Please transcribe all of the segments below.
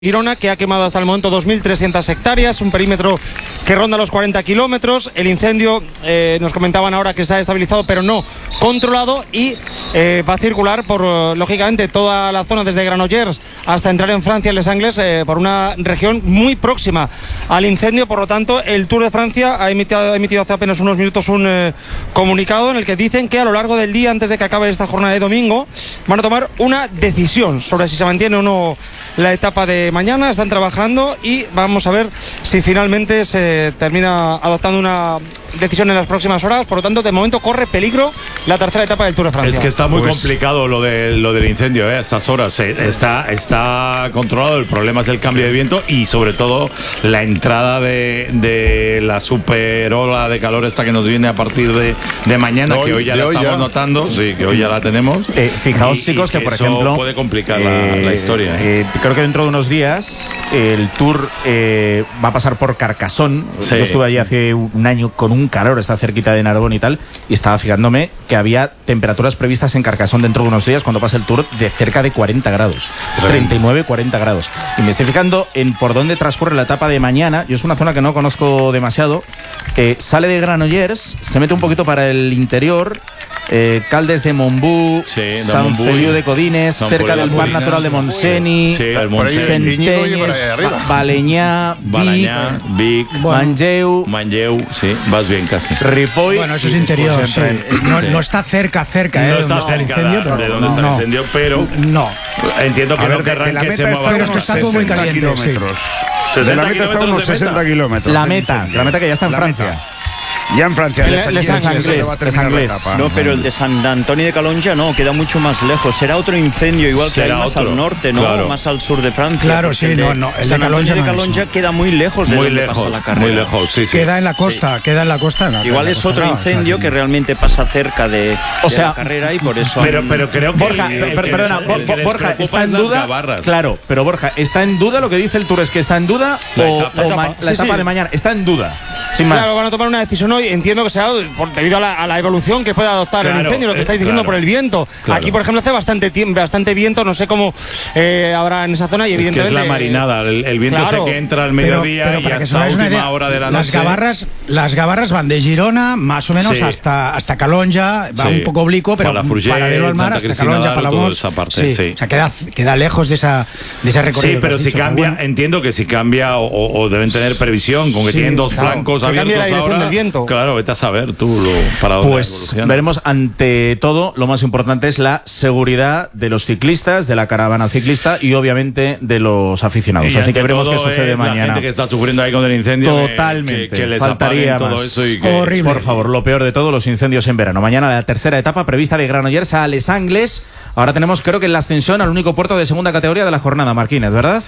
Girona, que ha quemado hasta el momento 2.300 hectáreas, un perímetro que ronda los 40 kilómetros. El incendio, nos comentaban ahora que está estabilizado, pero no controlado, y va a circular por, lógicamente, toda la zona desde Granollers hasta entrar en Francia, en Les Angles, por una región muy próxima al incendio. Por lo tanto, el Tour de Francia ha emitido hace apenas unos minutos un comunicado en el que dicen que a lo largo del día, antes de que acabe esta jornada de domingo, van a tomar una decisión sobre si se mantiene o no la etapa de mañana. Están trabajando y vamos a ver si finalmente se termina adoptando una decisión en las próximas horas. Por lo tanto, de momento corre peligro la tercera etapa del Tour de Francia. Es que está muy complicado lo del incendio, a estas horas. Está controlado. El problema es el cambio de viento y sobre todo la entrada de la super ola de calor esta que nos viene a partir de mañana, que hoy ya la estamos notando. Sí, que hoy ya la tenemos. Fijaos, chicos, que por ejemplo puede complicar la historia. Creo que dentro de unos días el Tour va a pasar por Carcassonne. Sí. Yo estuve allí hace un año con un calor, está cerquita de Narbonne y tal, y estaba fijándome que había temperaturas previstas en Carcassonne dentro de unos días, cuando pasa el Tour, de cerca de 40 grados. 39, 40 grados. Y me estoy fijando en por dónde transcurre la etapa de mañana. Yo es una zona que no conozco demasiado. Sale de Granollers, se mete un poquito para el interior, Caldes de Montbú, San Feliu de Codines, cerca del Parc Natural de Montseny, Centelles, Balenyà, Vic, Manlleu, sí, vas bien casi. Ripoll. Bueno, eso es interior, sí. No está cerca, no está cerca incendio, de donde está el incendio, pero no. Entiendo que no querrán que se mueva. Pero es que está todo muy caliente. De la meta está a unos 60 kilómetros. La meta que ya está en Francia. Ya en Francia, Les Angles. No, pero el de San Antonio de Calonja no, queda mucho más lejos. Será otro incendio, igual que hay más al norte, ¿no? Claro. Más al sur de Francia. Claro, sí, no. El San de Antonio de Calonja Calonja queda muy lejos de donde pasa la carrera. Muy lejos, sí. Queda en la costa, No, igual es otro incendio que realmente pasa cerca de la carrera y por eso. Pero creo que Borja, perdona, Borja, está en duda. Claro, pero Borja, ¿está en duda lo que dice el Tour? ¿Es que está en duda la etapa de mañana? Está en duda. Sin más. Claro, van a tomar una decisión hoy. Entiendo que será debido a la evolución que puede adoptar el incendio, lo que estáis diciendo por el viento. Aquí, por ejemplo, hace bastante viento, no sé cómo habrá en esa zona, y evidentemente es la marinada, el viento hace que entra al mediodía y hasta última hora de la noche. Las Gavarras van de Girona más o menos hasta Calonja, va un poco oblicuo, pero paralelo al mar, hasta Calonja, Palamós. O sea, queda lejos de ese recorrido. Sí, pero si cambia, entiendo que si cambia o deben tener previsión, con que tienen dos flancos abiertos la dirección del viento. Claro, vete a saber tú para dónde pues veremos. Ante todo, lo más importante es la seguridad de los ciclistas, de la caravana ciclista y obviamente de los aficionados. Así que veremos qué sucede mañana. La gente que está sufriendo ahí con el incendio, totalmente, que les faltaría todo más. Eso y horrible. Por favor, lo peor de todo, los incendios en verano. Mañana la tercera etapa prevista de Granollers a Les Angles. Ahora tenemos, creo que, la ascensión al único puerto de segunda categoría de la jornada. Marquínez, ¿verdad?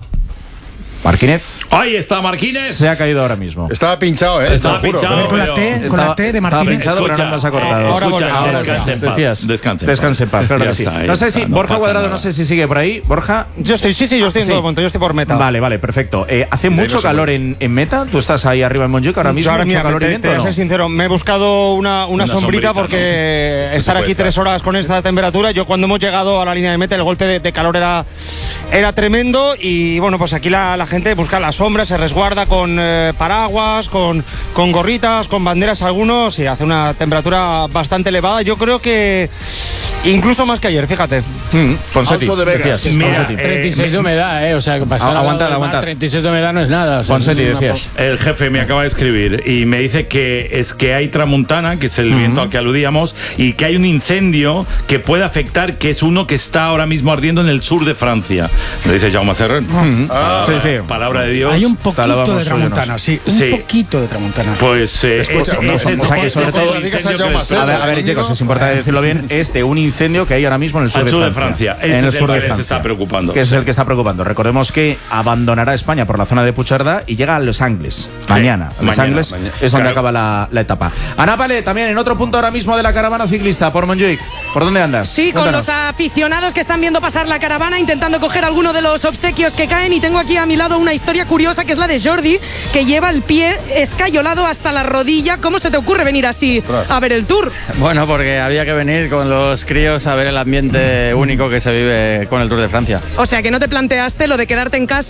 Marquínez. Ahí está Marquínez. Se ha caído ahora mismo. Estaba pinchado, Estaba pinchado. Con la T de Marquínez. Estaba pinchado, pero no nos ha cortado. Descanse en paz, claro que sí. No sé si Borja Cuadrado, no sé si sigue por ahí. Borja. Yo estoy en todo momento, yo estoy por meta. Vale, perfecto. ¿Hace mucho calor en meta? ¿Tú estás ahí arriba en Montjuic ahora mismo? Ahora mismo, te voy a ser sincero, me he buscado una sombrita porque estar aquí 3 horas con esta temperatura, yo cuando hemos llegado a la línea de meta el golpe de calor era tremendo, y bueno, pues aquí la gente busca la sombra, se resguarda con paraguas, con gorritas, con banderas algunos, y hace una temperatura bastante elevada. Yo creo que incluso más que ayer, fíjate. Ponseti, decías. 36 de humedad, o sea, que pasar aguanta. 36 de humedad no es nada. O sea, Ponseti, decías. El jefe me acaba de escribir y me dice que hay tramontana, que es el viento al que aludíamos, y que hay un incendio que puede afectar, que es uno que está ahora mismo ardiendo en el sur de Francia. Me dice Jaume Serrén. Sí. Palabra de Dios. Hay un poquito de tramontana, un poquito de tramontana. Pues sobre todo. A ver, chicos, es importante decirlo bien, es de un incendio que hay ahora mismo en el sur de Francia. En el sur de Francia. Se está preocupando. Que es el que está preocupando. Recordemos que abandonará España por la zona de Puigcerdá y llega a Les Angles. Mañana. Les Angles es donde acaba la etapa. Ana Pale, también en otro punto ahora mismo de la caravana ciclista, por Montjuic. ¿Por dónde andas? Sí, Cuéntanos. con los aficionados que están viendo pasar la caravana, intentando coger alguno de los obsequios que caen, y tengo aquí a mi lado contado una historia curiosa que es la de Jordi, que lleva el pie escayolado hasta la rodilla. ¿Cómo se te ocurre venir así a ver el Tour? Bueno, porque había que venir con los críos a ver el ambiente único que se vive con el Tour de Francia. O sea, que no te planteaste lo de quedarte en casa